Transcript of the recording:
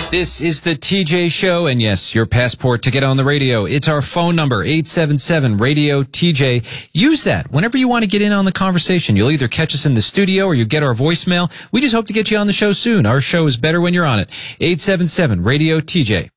This is the TJ Show, and yes, your passport to get on the radio. It's our phone number, 877-RADIO-TJ. Use that whenever you want to get in on the conversation. You'll either catch us in the studio or you get our voicemail. We just hope to get you on the show soon. Our show is better when you're on it. 877-RADIO-TJ.